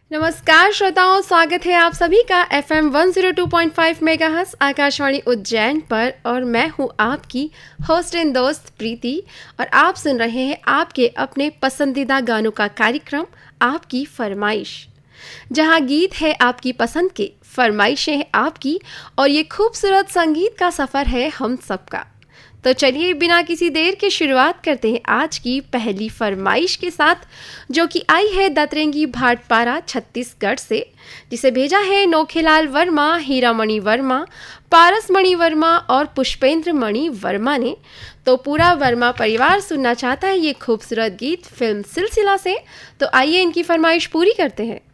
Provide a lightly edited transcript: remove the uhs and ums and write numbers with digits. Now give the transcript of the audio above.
नमस्कार श्रोताओं, स्वागत है आप सभी का FM 102.5 मेगाहर्ट्ज़ आकाशवाणी उज्जैन पर। और मैं हूं आपकी होस्ट एंड दोस्त प्रीति, और आप सुन रहे हैं आपके अपने पसंदीदा गानों का कार्यक्रम आपकी फरमाइश, जहां गीत है आपकी पसंद के, फरमाइशें हैं आपकी, और ये खूबसूरत संगीत का सफ़र है हम सबका। तो चलिए बिना किसी देर के शुरुआत करते हैं आज की पहली फरमाइश के साथ, जो कि आई है दतरेंगी भाटपारा छत्तीसगढ़ से, जिसे भेजा है नोखेलाल वर्मा, हीरामणि वर्मा, पारसमणि वर्मा और पुष्पेंद्र मणि वर्मा ने। तो पूरा वर्मा परिवार सुनना चाहता है ये खूबसूरत गीत फिल्म सिलसिला से। तो आइए इनकी फरमाइश पूरी करते हैं।